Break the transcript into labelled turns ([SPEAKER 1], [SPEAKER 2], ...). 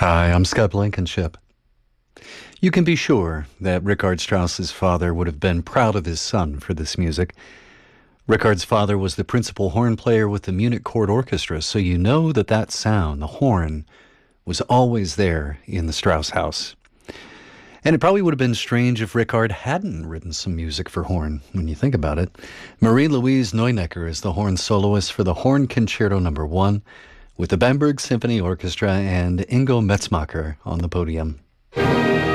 [SPEAKER 1] Hi, I'm Scott Blankenship. You can be sure that Richard Strauss's father would have been proud of his son for this music. Richard's father was the principal horn player with the Munich Court Orchestra, so you know that sound, the horn, was always there in the Strauss house. And it probably would have been strange if Richard hadn't written some music for horn, when you think about it. Marie-Louise Neunecker is the horn soloist for the Horn Concerto No. 1, with the Bamberg Symphony Orchestra and Ingo Metzmacher on the podium.